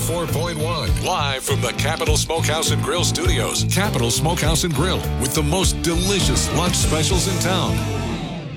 104.1. Live from the Capital Smokehouse and Grill Studios. Capital Smokehouse and Grill with the most delicious lunch specials in town.